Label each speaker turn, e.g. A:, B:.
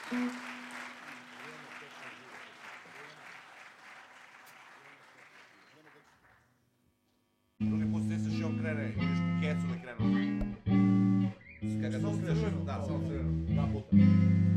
A: Drugi put stisneš i on krene, vidiš ku kecu da krenu. Kad stisneš, da, samo crveno, 2 puta.